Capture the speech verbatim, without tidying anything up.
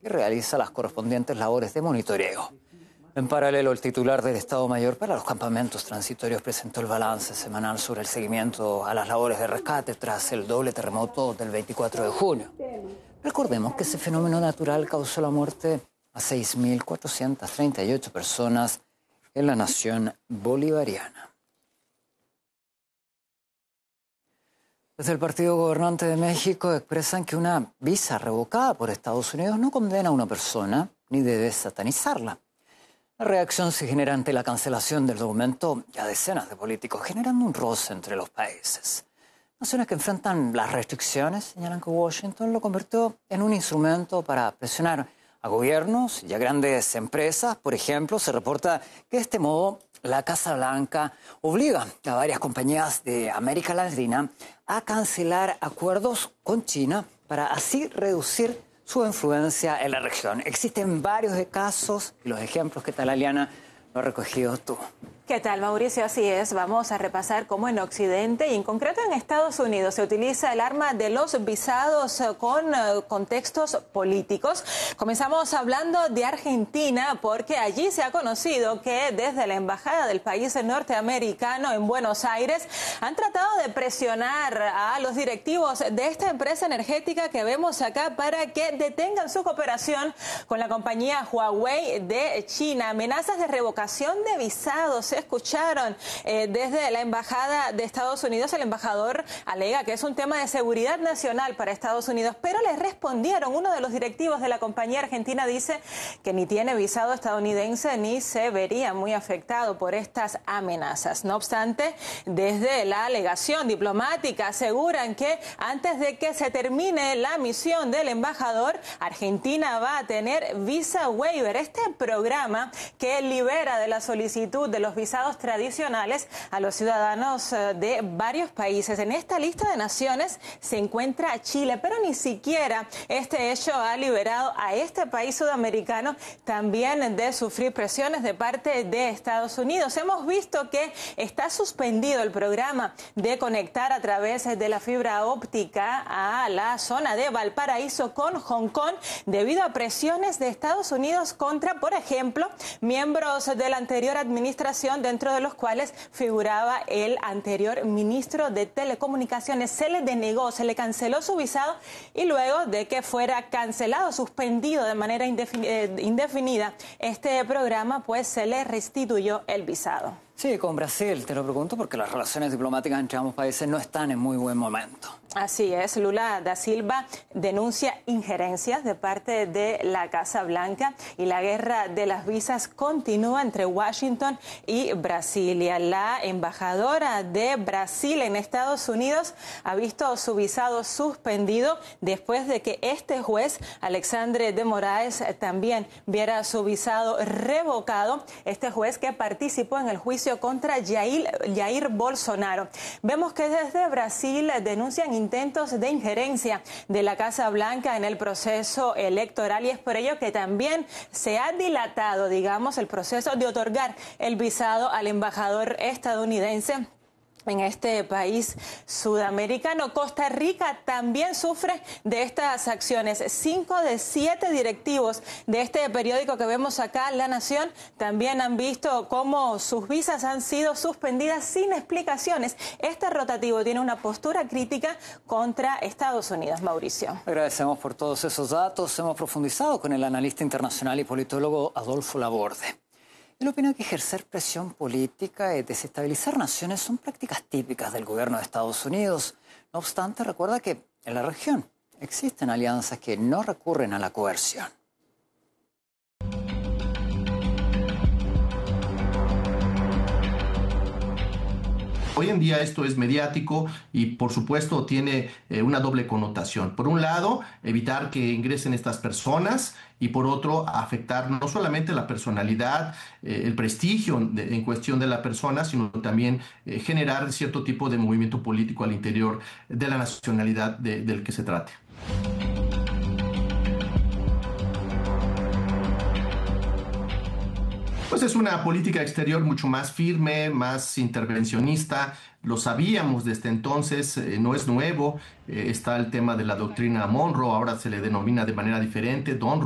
y realiza las correspondientes labores de monitoreo. En paralelo, el titular del Estado Mayor para los campamentos transitorios presentó el balance semanal sobre el seguimiento a las labores de rescate tras el doble terremoto del veinticuatro de junio. Recordemos que ese fenómeno natural causó la muerte a seis mil cuatrocientas treinta y ocho personas en la nación bolivariana. Desde el Partido Gobernante de México expresan que una visa revocada por Estados Unidos no condena a una persona ni debe satanizarla. La reacción se genera ante la cancelación del documento y a decenas de políticos, generando un roce entre los países. Naciones que enfrentan las restricciones señalan que Washington lo convirtió en un instrumento para presionar a gobiernos y a grandes empresas. Por ejemplo, se reporta que de este modo la Casa Blanca obliga a varias compañías de América Latina a cancelar acuerdos con China para así reducir su influencia en la región. Existen varios casos y los ejemplos que tal, Aliana, lo has recogido tú. ¿Qué tal, Mauricio? Así es, vamos a repasar cómo en Occidente y en concreto en Estados Unidos se utiliza el arma de los visados con uh, contextos políticos. Comenzamos hablando de Argentina porque allí se ha conocido que desde la embajada del país norteamericano en Buenos Aires han tratado de presionar a los directivos de esta empresa energética que vemos acá para que detengan su cooperación con la compañía Huawei de China. Amenazas de revocación de visados escucharon eh, desde la embajada de Estados Unidos. El embajador alega que es un tema de seguridad nacional para Estados Unidos, pero le respondieron. Uno de los directivos de la compañía argentina dice que ni tiene visado estadounidense ni se vería muy afectado por estas amenazas. No obstante, desde la alegación diplomática aseguran que antes de que se termine la misión del embajador, Argentina va a tener Visa Waiver, este programa que libera de la solicitud de los visados tradicionales a los ciudadanos de varios países. En esta lista de naciones se encuentra Chile, pero ni siquiera este hecho ha liberado a este país sudamericano también de sufrir presiones de parte de Estados Unidos. Hemos visto que está suspendido el programa de conectar a través de la fibra óptica a la zona de Valparaíso con Hong Kong debido a presiones de Estados Unidos contra, por ejemplo, miembros de la anterior administración, dentro de los cuales figuraba el anterior ministro de Telecomunicaciones. Se le denegó, se le canceló su visado y luego de que fuera cancelado, suspendido de manera indefinida este programa, pues se le restituyó el visado. Sí, con Brasil, te lo pregunto porque las relaciones diplomáticas entre ambos países no están en muy buen momento. Así es, Lula da Silva denuncia injerencias de parte de la Casa Blanca y la guerra de las visas continúa entre Washington y Brasilia. La embajadora de Brasil en Estados Unidos ha visto su visado suspendido después de que este juez, Alexandre de Moraes, también viera su visado revocado. Este juez que participó en el juicio contra Jair, Jair Bolsonaro. Vemos que desde Brasil denuncian intentos de injerencia de la Casa Blanca en el proceso electoral y es por ello que también se ha dilatado, digamos, el proceso de otorgar el visado al embajador estadounidense en este país sudamericano. Costa Rica también sufre de estas acciones. Cinco de siete directivos de este periódico que vemos acá, La Nación, también han visto cómo sus visas han sido suspendidas sin explicaciones. Este rotativo tiene una postura crítica contra Estados Unidos. Mauricio. Agradecemos por todos esos datos. Hemos profundizado con el analista internacional y politólogo Adolfo Laborde. Él opina que ejercer presión política y desestabilizar naciones son prácticas típicas del gobierno de Estados Unidos. No obstante, recuerda que en la región existen alianzas que no recurren a la coerción. Hoy en día esto es mediático y por supuesto tiene eh, una doble connotación. Por un lado, evitar que ingresen estas personas y por otro, afectar no solamente la personalidad, eh, el prestigio de, en cuestión de la persona, sino también eh, generar cierto tipo de movimiento político al interior de la nacionalidad de, del que se trate. Pues es una política exterior mucho más firme, más intervencionista. Lo sabíamos desde entonces, eh, no es nuevo. Eh, está el tema de la doctrina Monroe, ahora se le denomina de manera diferente, Don